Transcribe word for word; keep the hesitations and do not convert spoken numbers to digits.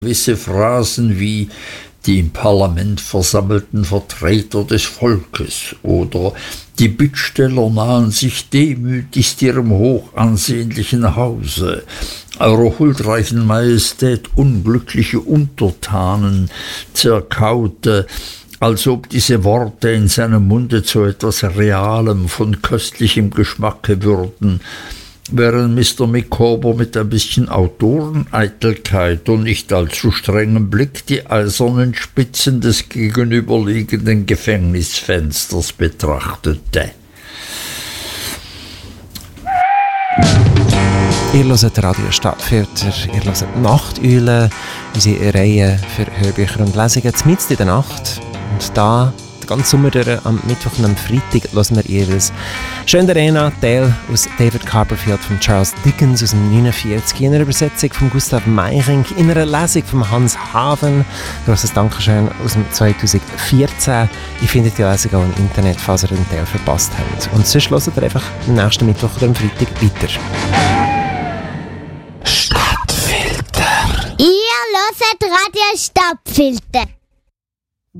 Gewisse Phrasen wie die im Parlament versammelten Vertreter des Volkes oder die Bittsteller nahen sich demütigst ihrem hochansehnlichen Hause, eurer huldreichen Majestät unglückliche Untertanen, zerkaute, als ob diese Worte in seinem Munde zu etwas Realem von köstlichem Geschmacke würden, während Mister Micawber mit ein bisschen Autoreneitelkeit und nicht allzu strengem Blick die eisernen Spitzen des gegenüberliegenden Gefängnisfensters betrachtete. Ihr hört Radio Stadtfilter, ihr hört Nachteule, unsere Reihe für Hörbücher und Lesungen mitten in der Nacht. Und da, den ganzen Sommer durch, am Mittwoch und am Freitag, hören wir jeweils «Schöne Arena», Teil aus David Copperfield von Charles Dickens aus dem neunundvierzig, in einer Übersetzung von Gustav Meyrink, in einer Lesung von Hans Haven. Grosses Dankeschön aus dem zweitausendvierzehn. Ihr findet die Lesung auch im Internet, falls ihr den Teil verpasst habt. Und sonst hört ihr einfach am nächsten Mittwoch oder am Freitag weiter. Stadtfilter. Ihr hört Radio Stadtfilter.